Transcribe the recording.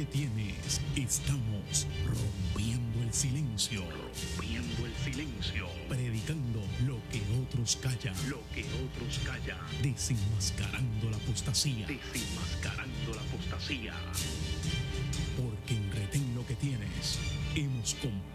que tienes. Estamos rompiendo el silencio. Rompiendo el silencio. Predicando lo que otros callan. Lo que otros callan. Desenmascarando la apostasía. Desenmascarando la apostasía. Porque en Retén lo que tienes, hemos comprado